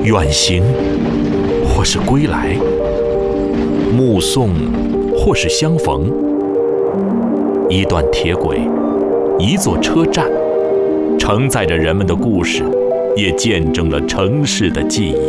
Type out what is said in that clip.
远行或是归来，目送或是相逢，一段铁轨，一座车站，承载着人们的故事，也见证了城市的记忆。